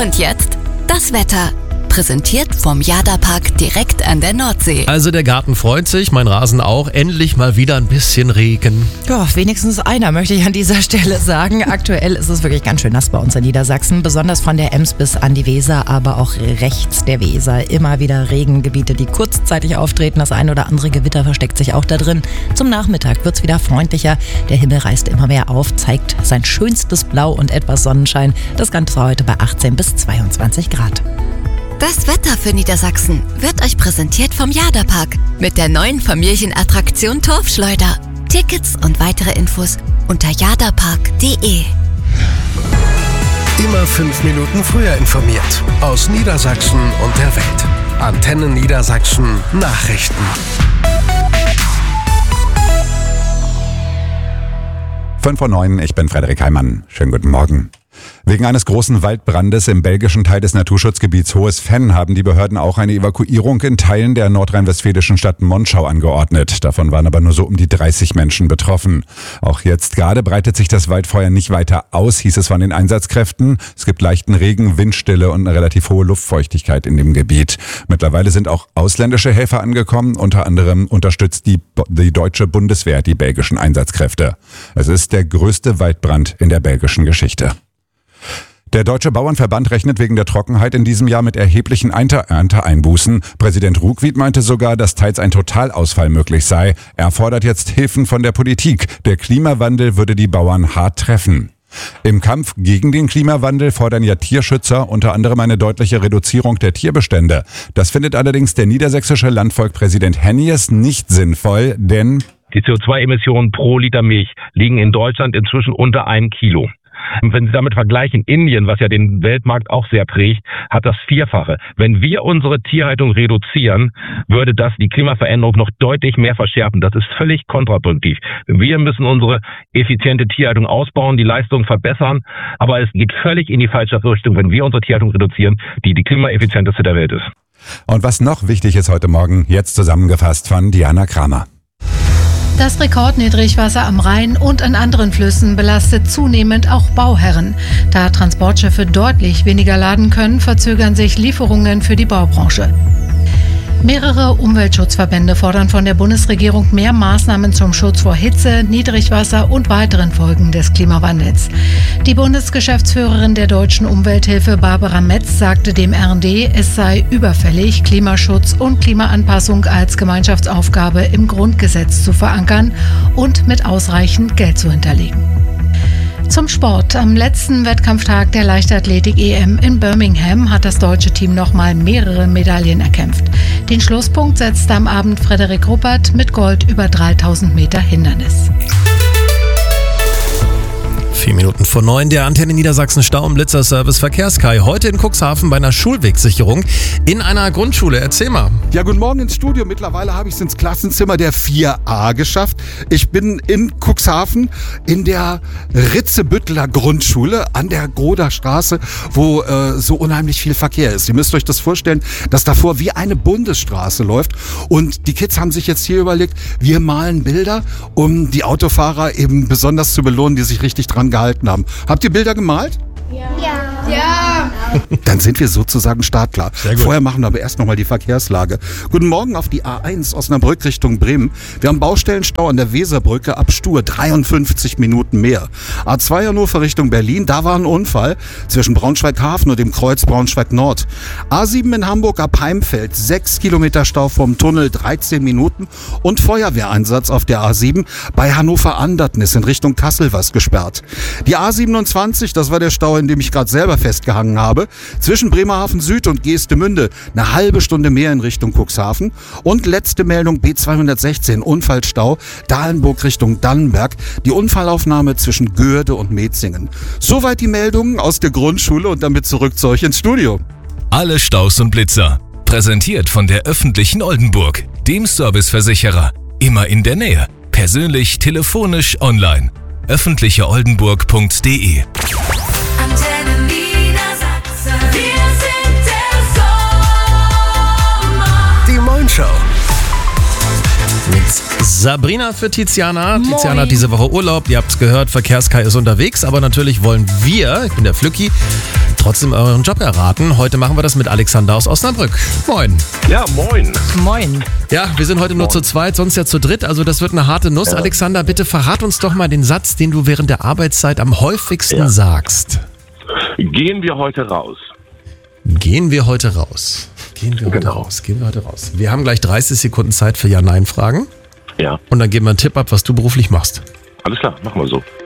Und jetzt das Wetter. Präsentiert vom Jada-Park direkt an der Nordsee. Also der Garten freut sich, mein Rasen auch. Endlich mal wieder ein bisschen Regen. Ja, wenigstens einer, möchte ich an dieser Stelle sagen. Aktuell ist es wirklich ganz schön nass bei uns in Niedersachsen. Besonders von der Ems bis an die Weser, aber auch rechts der Weser. Immer wieder Regengebiete, die kurzzeitig auftreten. Das ein oder andere Gewitter versteckt sich auch da drin. Zum Nachmittag wird es wieder freundlicher. Der Himmel reißt immer mehr auf, zeigt sein schönstes Blau und etwas Sonnenschein. Das Ganze heute bei 18 bis 22 Grad. Das Wetter für Niedersachsen wird euch präsentiert vom Jada-Park mit der neuen Familienattraktion Torfschleuder. Tickets und weitere Infos unter jadapark.de. Immer 5 Minuten früher informiert. Aus Niedersachsen und der Welt. Antenne Niedersachsen Nachrichten. 5:09 Uhr, ich bin Frederik Heimann. Schönen guten Morgen. Wegen eines großen Waldbrandes im belgischen Teil des Naturschutzgebiets Hohes Venn haben die Behörden auch eine Evakuierung in Teilen der nordrhein-westfälischen Stadt Monschau angeordnet. Davon waren aber nur so um die 30 Menschen betroffen. Auch jetzt gerade breitet sich das Waldfeuer nicht weiter aus, hieß es von den Einsatzkräften. Es gibt leichten Regen, Windstille und eine relativ hohe Luftfeuchtigkeit in dem Gebiet. Mittlerweile sind auch ausländische Helfer angekommen. Unter anderem unterstützt die deutsche Bundeswehr die belgischen Einsatzkräfte. Es ist der größte Waldbrand in der belgischen Geschichte. Der Deutsche Bauernverband rechnet wegen der Trockenheit in diesem Jahr mit erheblichen Ernteeinbußen. Präsident Ruckwied meinte sogar, dass teils ein Totalausfall möglich sei. Er fordert jetzt Hilfen von der Politik. Der Klimawandel würde die Bauern hart treffen. Im Kampf gegen den Klimawandel fordern ja Tierschützer unter anderem eine deutliche Reduzierung der Tierbestände. Das findet allerdings der niedersächsische Landvolkpräsident Hennies nicht sinnvoll, denn die CO2-Emissionen pro Liter Milch liegen in Deutschland inzwischen unter 1 Kilo. Wenn Sie damit vergleichen, Indien, was ja den Weltmarkt auch sehr prägt, hat das Vierfache. Wenn wir unsere Tierhaltung reduzieren, würde das die Klimaveränderung noch deutlich mehr verschärfen. Das ist völlig kontraproduktiv. Wir müssen unsere effiziente Tierhaltung ausbauen, die Leistung verbessern, aber es geht völlig in die falsche Richtung, wenn wir unsere Tierhaltung reduzieren, die klimaeffizienteste der Welt ist. Und was noch wichtig ist heute Morgen, jetzt zusammengefasst von Diana Kramer. Das Rekordniedrigwasser am Rhein und an anderen Flüssen belastet zunehmend auch Bauherren. Da Transportschiffe deutlich weniger laden können, verzögern sich Lieferungen für die Baubranche. Mehrere Umweltschutzverbände fordern von der Bundesregierung mehr Maßnahmen zum Schutz vor Hitze, Niedrigwasser und weiteren Folgen des Klimawandels. Die Bundesgeschäftsführerin der Deutschen Umwelthilfe Barbara Metz sagte dem RND, es sei überfällig, Klimaschutz und Klimaanpassung als Gemeinschaftsaufgabe im Grundgesetz zu verankern und mit ausreichend Geld zu hinterlegen. Zum Sport. Am letzten Wettkampftag der Leichtathletik-EM in Birmingham hat das deutsche Team nochmal mehrere Medaillen erkämpft. Den Schlusspunkt setzte am Abend Frederik Ruppert mit Gold über 3000 Meter Hindernis. 8:04, der Antenne Niedersachsen Stau- und Blitzerservice Verkehrskai. Heute in Cuxhaven bei einer Schulwegsicherung in einer Grundschule. Erzähl mal. Ja, guten Morgen ins Studio. Mittlerweile habe ich es ins Klassenzimmer der 4a geschafft. Ich bin in Cuxhaven in der Ritzebüttler Grundschule an der Groder Straße, wo so unheimlich viel Verkehr ist. Ihr müsst euch das vorstellen, dass davor wie eine Bundesstraße läuft. Und die Kids haben sich jetzt hier überlegt, wir malen Bilder, um die Autofahrer eben besonders zu belohnen, die sich richtig dran gehalten haben. Habt ihr Bilder gemalt? Ja. Dann sind wir sozusagen startklar. Vorher machen wir aber erst nochmal die Verkehrslage. Guten Morgen auf die A1 Osnabrück Richtung Bremen. Wir haben Baustellenstau an der Weserbrücke ab Stur, 53 Minuten mehr. A2 Hannover Richtung Berlin, da war ein Unfall zwischen Braunschweig-Hafen und dem Kreuz Braunschweig-Nord. A7 in Hamburg ab Heimfeld, 6 Kilometer Stau vom Tunnel, 13 Minuten. Und Feuerwehreinsatz auf der A7 bei Hannover-Anderten ist in Richtung Kassel was gesperrt. Die A27, das war der Stau, in dem ich gerade selber festgehangen habe, zwischen Bremerhaven Süd und Geestemünde, eine halbe Stunde mehr in Richtung Cuxhaven. Und letzte Meldung, B216, Unfallstau, Dahlenburg Richtung Dannenberg, die Unfallaufnahme zwischen Göhrde und Metzingen. Soweit die Meldungen aus der Grundschule und damit zurück zu euch ins Studio. Alle Staus und Blitzer, präsentiert von der öffentlichen Oldenburg, dem Serviceversicherer, immer in der Nähe, persönlich, telefonisch, online. öffentlicheoldenburg.de. Antenne Niedersachsen. Wir sind der Sommer. Die Moin-Show. Mit Sabrina für Tiziana. Moin. Tiziana hat diese Woche Urlaub. Ihr habt es gehört, Verkehrskai ist unterwegs. Aber natürlich wollen wir, ich bin der Flücki, trotzdem euren Job erraten. Heute machen wir das mit Alexander aus Osnabrück. Moin. Ja, moin. Moin. Ja, wir sind heute nur zu zweit, sonst ja zu dritt. Also das wird eine harte Nuss. Ja. Alexander, bitte verrat uns doch mal den Satz, den du während der Arbeitszeit am häufigsten sagst. Gehen wir heute raus. Gehen wir heute raus. Gehen wir heute raus. Gehen wir heute raus. Wir haben gleich 30 Sekunden Zeit für Ja-Nein-Fragen. Ja. Und dann geben wir einen Tipp ab, was du beruflich machst. Alles klar, machen wir so.